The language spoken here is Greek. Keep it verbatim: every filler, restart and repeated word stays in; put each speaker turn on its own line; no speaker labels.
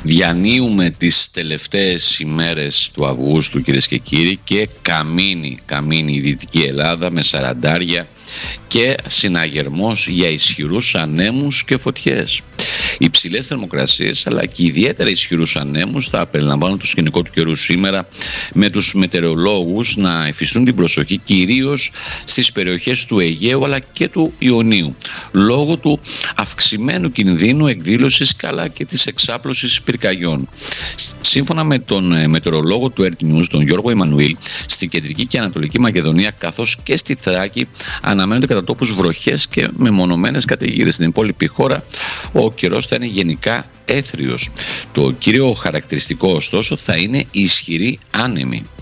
Διανύουμε τις τελευταίες ημέρες του Αυγούστου, κυρίες και κύριοι, και καμίνει, καμίνει η Δυτική Ελλάδα με σαραντάρια και συναγερμός για ισχυρούς ανέμους και φωτιές. Οι υψηλές θερμοκρασίες αλλά και ιδιαίτερα ισχυρούς ανέμους θα περιλαμβάνουν το σκηνικό του καιρού σήμερα, με τους μετεωρολόγους να εφιστούν την προσοχή κυρίως στις περιοχές του Αιγαίου αλλά και του Ιωνίου, λόγω του αυξημένου κινδύνου εκδήλωσης αλλά και της εξάπλωσης πυρκαγιών. Σύμφωνα με τον μετεωρολόγο του Earth News, τον Γιώργο Εμμανουήλ, στην Κεντρική και Ανατολική Μακεδονία καθώς και στη Θράκη αναμένονται κατά τόπους βροχές και μεμονωμένες καταιγίδες. Στην υπόλοιπη χώρα ο καιρός θα είναι γενικά έθριος. Το κύριο χαρακτηριστικό ωστόσο θα είναι η ισχυρή άνεμη.